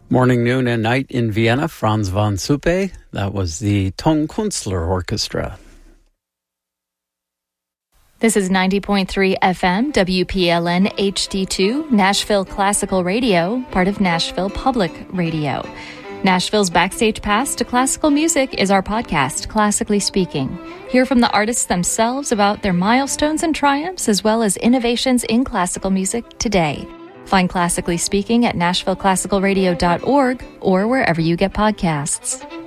Morning, noon, and night in Vienna, Franz von Suppe. That was the Tonkünstler Orchestra. This is 90.3 FM, WPLN HD2, Nashville Classical Radio, part of Nashville Public Radio. Nashville's Backstage Pass to Classical Music is our podcast, Classically Speaking. Hear from the artists themselves about their milestones and triumphs, as well as innovations in classical music today. Find Classically Speaking at NashvilleClassicalRadio.org or wherever you get podcasts.